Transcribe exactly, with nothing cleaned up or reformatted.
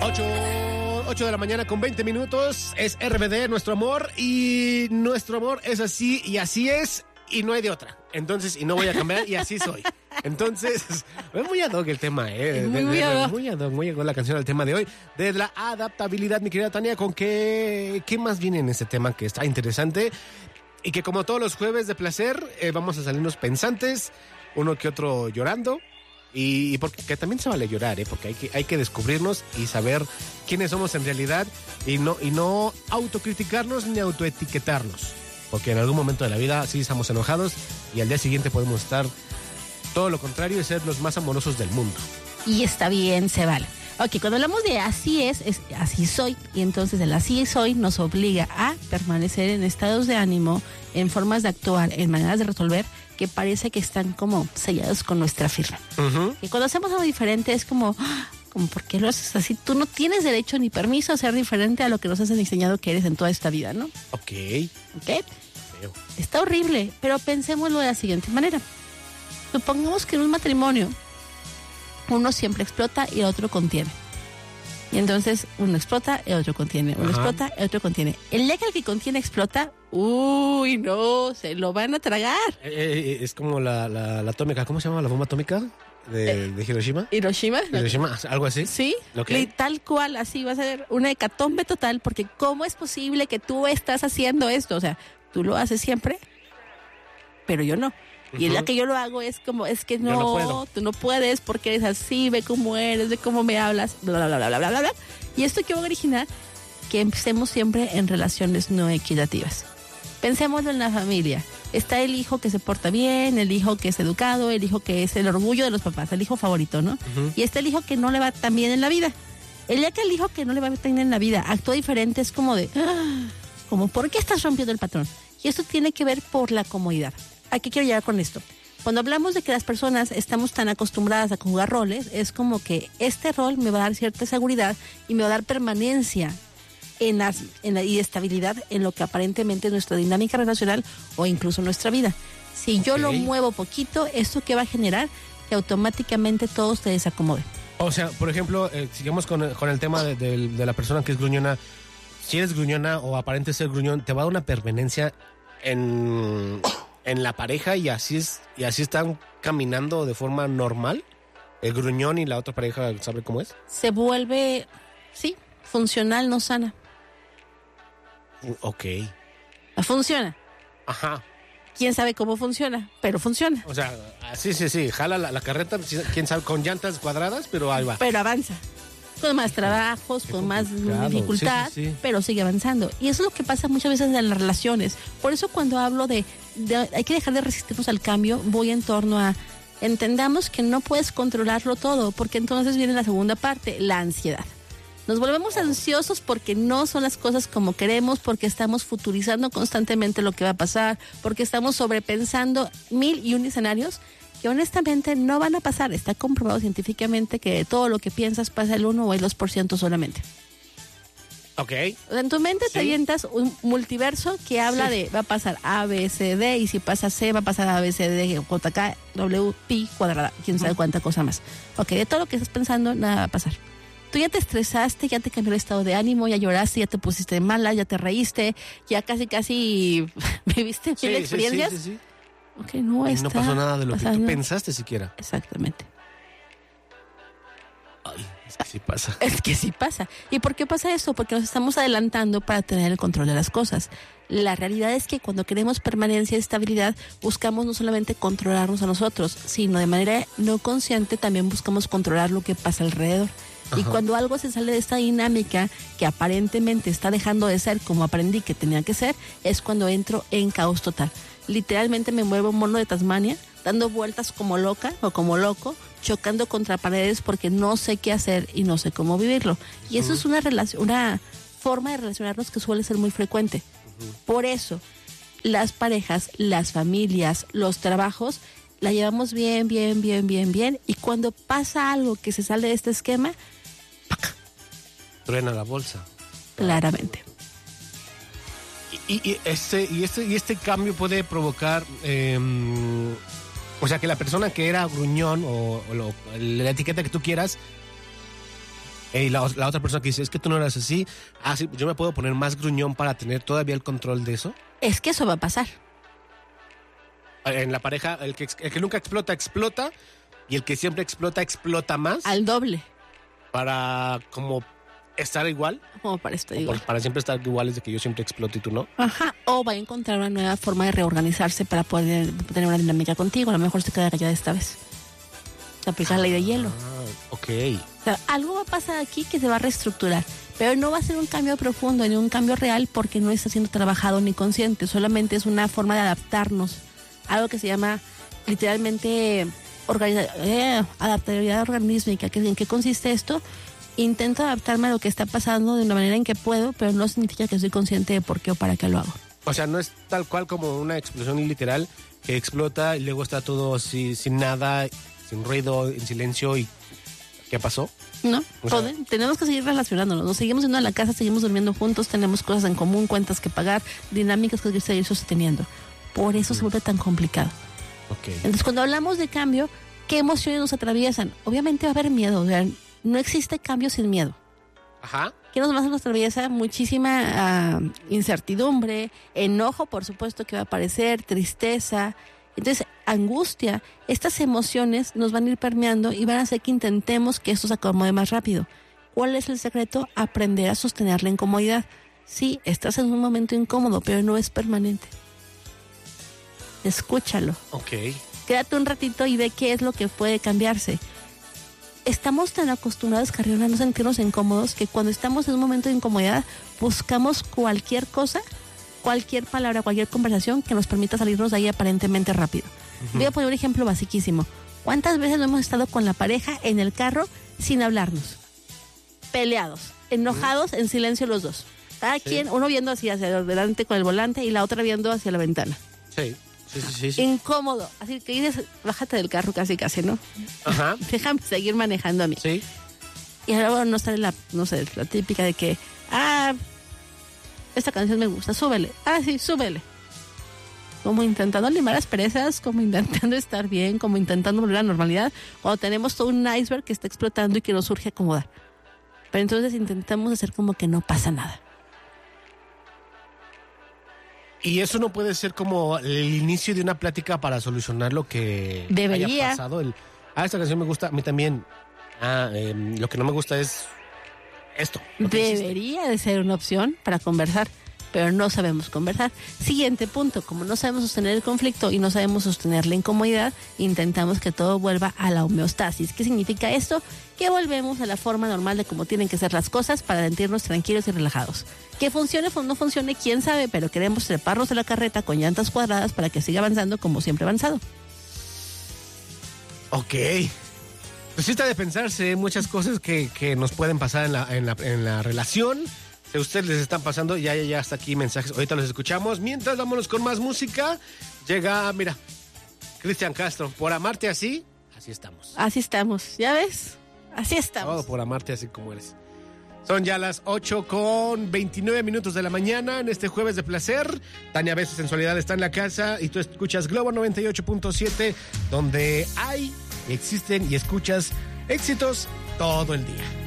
ocho de la mañana con veinte minutos. Es R B D, nuestro amor. Y nuestro amor es así y así es. Y no hay de otra. Entonces, y no voy a cambiar y así soy. Entonces, es muy ad hoc el tema, ¿eh? Muy, de, muy de, ad hoc. Muy ad hoc, muy ad hoc la canción del tema de hoy. De la adaptabilidad, mi querida Tania, ¿con qué, qué más viene en este tema que está interesante? Y que como todos los jueves de placer, eh, vamos a salirnos pensantes, uno que otro llorando. Y, y porque que también se vale llorar, ¿eh? Porque hay que, hay que descubrirnos y saber quiénes somos en realidad y no, y no autocriticarnos ni autoetiquetarnos. Porque en algún momento de la vida sí estamos enojados y al día siguiente podemos estar todo lo contrario y ser los más amorosos del mundo. Y está bien, se vale. Ok, cuando hablamos de así es, es así soy, y entonces el así soy nos obliga a permanecer en estados de ánimo, en formas de actuar, en maneras de resolver, que parece que están como sellados con nuestra firma. Uh-huh. Y cuando hacemos algo diferente es como, como, ¿por qué lo haces así? Tú no tienes derecho ni permiso a ser diferente a lo que nos has enseñado que eres en toda esta vida, ¿no? Ok. ¿Ok? Feo. Está horrible, pero pensémoslo de la siguiente manera. Supongamos que en un matrimonio uno siempre explota y el otro contiene. Y entonces uno explota, el otro contiene. Uno Ajá. explota, el otro contiene. El día que el que contiene explota, uy, no, se lo van a tragar. Eh, eh, es como la, la, la atómica, ¿cómo se llama? ¿La bomba atómica de, Eh, de Hiroshima? Hiroshima. Hiroshima, algo así. Sí, Ok. y tal cual, así va a ser una hecatombe total, porque ¿cómo es posible que tú estás haciendo esto? O sea, tú lo haces siempre, pero yo no. Y el día Ujú. que yo lo hago es como, es que Yo no, no puedo. tú no puedes porque eres así, ve cómo eres, ve cómo me hablas, bla, bla, bla, bla, bla, bla, bla. Y esto que va a originar que empecemos siempre en relaciones no equitativas. Pensémoslo en la familia. Está el hijo que se porta bien, el hijo que es educado, el hijo que es el orgullo de los papás, el hijo favorito, ¿no? Ujú. Y está el hijo que no le va tan bien en la vida. El día que el hijo que no le va tan bien en la vida actúa diferente es como de, ¡ah! Como, ¿por qué estás rompiendo el patrón? Y esto tiene que ver por la comodidad. ¿A qué quiero llegar con esto? Cuando hablamos de que las personas estamos tan acostumbradas a jugar roles, es como que este rol me va a dar cierta seguridad y me va a dar permanencia en la, en la, y estabilidad en lo que aparentemente es nuestra dinámica relacional o incluso nuestra vida. Si yo Ok. lo muevo poquito, ¿esto qué va a generar? Que automáticamente todo se desacomode. O sea, por ejemplo, eh, sigamos con, el- con el tema de, de- de la persona que es gruñona. Si eres gruñona o aparente ser gruñón, te va a dar una permanencia en, en la pareja y así es y así están caminando de forma normal. El gruñón y la otra pareja sabe cómo es. Se vuelve, sí, funcional, no sana. Ok. Funciona. Ajá. Quién sabe cómo funciona, pero funciona. O sea, sí, sí, sí. Jala la, la carreta, sí, quién sabe, con llantas cuadradas, pero ahí va. Pero avanza. Con más trabajos, Qué con más complicado. dificultad, Sí, sí, sí. pero sigue avanzando. Y eso es lo que pasa muchas veces en las relaciones. Por eso cuando hablo de, de hay que dejar de resistirnos al cambio, voy en torno a entendamos que no puedes controlarlo todo, porque entonces viene la segunda parte, la ansiedad. Nos volvemos ansiosos porque no son las cosas como queremos, porque estamos futurizando constantemente lo que va a pasar, porque estamos sobrepensando mil y un escenarios que honestamente no van a pasar. Está comprobado científicamente que todo lo que piensas pasa el uno o el dos por ciento solamente. Ok. O sea, en tu mente Sí. te avientas un multiverso que habla Sí. de va a pasar A, B, C, D, y si pasa C, va a pasar A, B, C, D, J, K, W, pi cuadrada, quién sabe cuánta cosa más. Ok, de todo lo que estás pensando, nada va a pasar. Tú ya te estresaste, ya te cambió el estado de ánimo, ya lloraste, ya te pusiste mala, ya te reíste, ya casi, casi viviste Sí, mil sí, experiencias. sí, sí, sí. Ok, no Y está no pasó nada de lo que tú pasando. pensaste siquiera. Exactamente. Ay, es que sí pasa. Es que sí pasa. ¿Y por qué pasa eso? Porque nos estamos adelantando para tener el control de las cosas. La realidad es que cuando queremos permanencia y estabilidad, buscamos no solamente controlarnos a nosotros, sino de manera no consciente también buscamos controlar lo que pasa alrededor. Y Ajá. cuando algo se sale de esta dinámica que aparentemente está dejando de ser como aprendí que tenía que ser, es cuando entro en caos total. Literalmente me muevo un mono de Tasmania, dando vueltas como loca o como loco, chocando contra paredes porque no sé qué hacer y no sé cómo vivirlo. Y eso es una relación, una forma de relacionarnos que suele ser muy frecuente. Por eso, las parejas, las familias, los trabajos, la llevamos bien, bien, bien, bien, bien. Y cuando pasa algo que se sale de este esquema, Truena la bolsa. claramente. Y, y, y este, y, este, y este cambio puede provocar, eh, o sea, que la persona que era gruñón o, o lo- la etiqueta que tú quieras, Y la, la otra persona que dice, es que tú no eras así. Ah, sí, yo me puedo poner más gruñón para tener todavía el control de eso. Es que eso va a pasar. En la pareja, el que, el que nunca explota, explota. Y el que siempre explota, explota más. Al doble. Para como estar igual. Como para estar Por- igual. Para siempre estar iguales de que yo siempre exploto y tú no. Ajá. O va a encontrar una nueva forma de reorganizarse para poder tener una dinámica contigo. A lo mejor se queda callada esta vez. Se aplica la ley de hielo. Ah, ok. O sea, algo va a pasar aquí que se va a reestructurar, pero no va a ser un cambio profundo ni un cambio real porque no está siendo trabajado ni consciente, solamente es una forma de adaptarnos, algo que se llama literalmente organiza- eh, adaptabilidad organísmica. ¿Que- ¿En qué consiste esto? Intento adaptarme a lo que está pasando de una manera en que puedo, pero no significa que soy consciente de por qué o para qué lo hago. O sea, no es tal cual como una explosión literal que explota y luego está todo así, sin nada, sin ruido, en silencio y ¿qué pasó? ¿No? O sea- Pode- tenemos que seguir relacionándonos. Nos seguimos yendo a la casa, seguimos durmiendo juntos, tenemos cosas en común, cuentas que pagar, dinámicas que seguir sosteniendo. Por eso se vuelve tan complicado. Ok. Entonces, cuando hablamos de cambio, ¿qué emociones nos atraviesan? Obviamente va a haber miedo. O sea, no existe cambio sin miedo. Ajá. ¿Qué nos más nos atraviesa? Muchísima ah, incertidumbre, enojo, por supuesto, que va a aparecer, tristeza. Entonces, angustia, estas emociones nos van a ir permeando y van a hacer que intentemos que esto se acomode más rápido. ¿Cuál es el secreto? Aprender a sostener la incomodidad. Sí, estás en un momento incómodo, pero no es permanente. Escúchalo. Ok. Quédate un ratito y ve qué es lo que puede cambiarse. Estamos tan acostumbrados, Carrión, a no sentirnos incómodos que cuando estamos en un momento de incomodidad buscamos cualquier cosa, cualquier palabra, cualquier conversación que nos permita salirnos de ahí aparentemente rápido. Uh-huh. Voy a poner un ejemplo basiquísimo. ¿Cuántas veces no hemos estado con la pareja en el carro sin hablarnos? Peleados, enojados, uh-huh. en silencio los dos. Cada sí. quien, uno viendo hacia adelante con el volante y la otra viendo hacia la ventana. Sí. Sí, sí, sí, sí. Incómodo. Así que dices, bájate del carro casi, casi, ¿no? Ajá. Déjame seguir manejando a mí. Sí. Y ahora no sale la, no sé, la típica de que, ah, esta canción me gusta, súbele. Ah, sí, súbele. Como intentando limar las perezas, como intentando estar bien, como intentando volver a la normalidad, cuando tenemos todo un iceberg que está explotando y que nos urge acomodar. Pero entonces intentamos hacer como que no pasa nada. Y eso no puede ser como el inicio de una plática para solucionar lo que debería haya pasado. El, ah, esta canción me gusta, a mí también. Ah, eh, lo que no me gusta es esto. Debería de ser una opción para conversar, pero no sabemos conversar. Siguiente punto, como no sabemos sostener el conflicto y no sabemos sostener la incomodidad, intentamos que todo vuelva a la homeostasis. ¿Qué significa esto? Que volvemos a la forma normal de cómo tienen que ser las cosas para sentirnos tranquilos y relajados. Que funcione o no funcione, quién sabe, pero queremos treparnos de la carreta con llantas cuadradas para que siga avanzando como siempre ha avanzado. Ok. Pues sí está de pensarse muchas cosas que, que nos pueden pasar en la, en la, en la relación. Si a ustedes les están pasando, ya, ya, ya hasta aquí mensajes. Ahorita los escuchamos. Mientras, vámonos con más música. Llega, mira, Cristian Castro. Por amarte así, así estamos. Así estamos, ¿ya ves? Así estamos. Todo por amarte así como eres. Son ya las ocho con veintinueve minutos de la mañana en este jueves de placer. Tania Beso Sensualidad está en la casa y tú escuchas Globo noventa y ocho punto siete, donde hay, existen y escuchas éxitos todo el día.